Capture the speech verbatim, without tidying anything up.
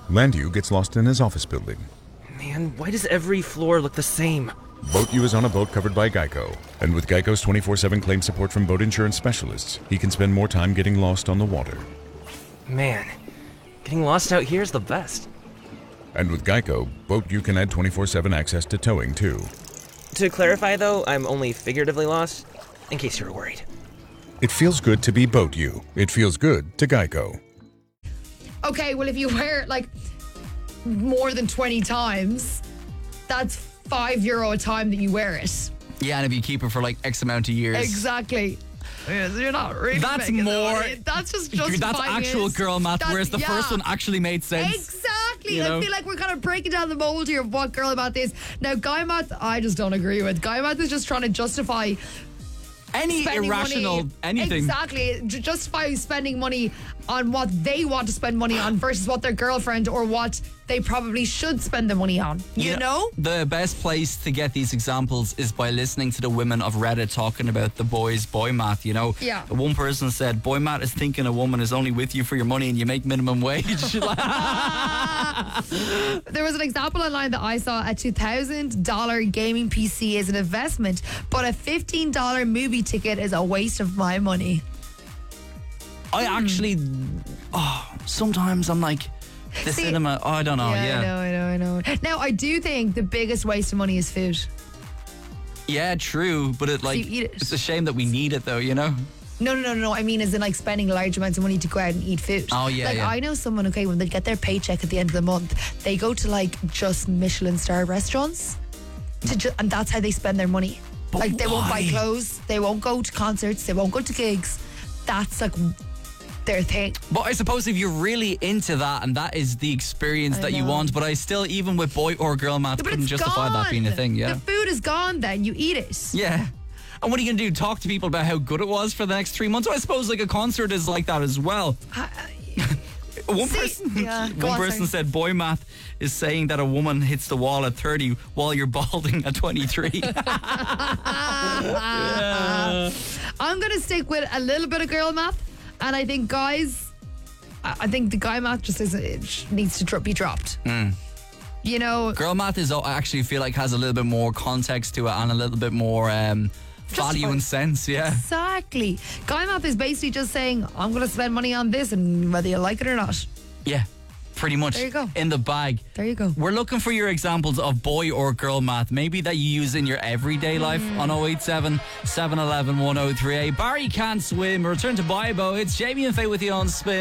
Landu gets lost in his office building. Man, why does every floor look the same? Boat U is on a boat covered by Geico. And with Geico's twenty-four seven claim support from boat insurance specialists, he can spend more time getting lost on the water. Man, getting lost out here is the best. And with Geico, Boat U can add twenty-four seven access to towing, too. To clarify, though, I'm only figuratively lost, in case you were worried. It feels good to be Boat U. It feels good to Geico. Okay, well, if you wear it like more than twenty times, that's five euro a time that you wear it. Yeah, and if you keep it for like X amount of years. Exactly. Yes, you're not really That's making more. money. That's just justifying That's actual it. girl math, That's, whereas the yeah. first one actually made sense. Exactly. You know? I feel like we're kind of breaking down the mold here of what girl math is. Now, guy math, I just don't agree with. Guy math is just trying to justify Any spending irrational money. anything. Exactly. J- justify spending money on what they want to spend money on versus what their girlfriend or what they probably should spend the money on. You Yeah, know? The best place to get these examples is by listening to the women of Reddit talking about the boys' boy math, you know? Yeah. One person said, boy math is thinking a woman is only with you for your money and you make minimum wage. There was an example online that I saw. A two thousand dollars gaming P C is an investment, but a fifteen dollars movie ticket is a waste of my money. I actually, oh, sometimes I'm like, the See, cinema, oh, I don't know, yeah. I know, I know, I know. Now, I do think the biggest waste of money is food. Yeah, true, but it like, you eat it. it's a shame that we need it though, you know? No, no, no, no. I mean, as in like spending large amounts of money to go out and eat food. Oh, yeah, Like, yeah. I know someone, okay, when they get their paycheck at the end of the month, they go to like just Michelin star restaurants, to ju- and that's how they spend their money. But like, they won't buy why? clothes, they won't go to concerts, they won't go to gigs. That's like their thing. But I suppose if you're really into that and that is the experience I that you know. want, but I still, even with boy or girl math, But couldn't it's justify gone. that being a thing, yeah. The food is gone then, you eat it. Yeah. And what are you going to do? Talk to people about how good it was for the next three months? So I suppose like a concert is like that as well. One See, person, yeah, go one on, person sorry. said boy math is saying that a woman hits the wall at thirty while you're balding at twenty-three. I'm going to stick with a little bit of girl math, and I think guys, I I think the guy math just is, it needs to dro- be dropped. You know, Girl math is, I actually feel like has a little bit more context to it and a little bit more um, value and sense, yeah. exactly. Guy math is basically just saying, I'm going to spend money on this, and whether you like it or not. Yeah, pretty much. There you go. In the bag. There you go. We're looking for your examples of boy or girl math, maybe that you use in your everyday life on oh eight seven, seven one one, one oh three eight. Barry can't swim. Return to Bibo. It's Jamie and Faye with you on Spin.